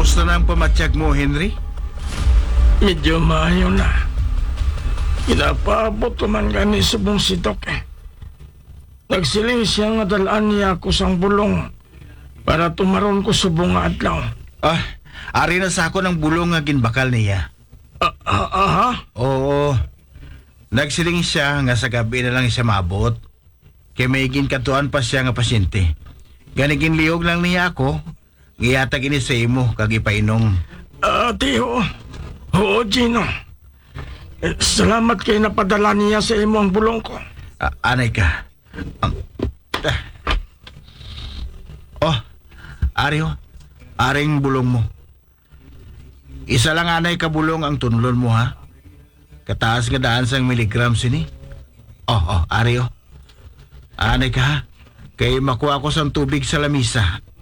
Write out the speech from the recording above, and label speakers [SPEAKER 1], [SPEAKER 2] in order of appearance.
[SPEAKER 1] Kumusta na ang pamatsyag mo, Henry?
[SPEAKER 2] Medyo maayo na. Pinapaabot ko man gani subong si Doc eh. Nagsiling siya nga dalaan niya ako sang bulong para tumaron ko subong nga adlaw.
[SPEAKER 1] Ari na sa ako ng bulong nga ginbakal niya.
[SPEAKER 2] Aha?
[SPEAKER 1] Oo. Nagsiling siya nga sa gabi na lang siya mabot. Kaya may ginkatuan pa siya nga pasyente. Ganigin liyog lang niya ako. Giyatag ini sa imo kag ipainom.
[SPEAKER 2] Tiyo. Oo, Gino. Salamat kay napadala niya sa imo ang bulong ko.
[SPEAKER 1] Anay ka. Ari ho. Aring bulong mo. Isa lang anay ka bulong ang tunlon mo ha. Kataas nga daan sang miligram sini. Ari ho. Anay ka ha. Kay makuha ko sang tubig sa lamisa.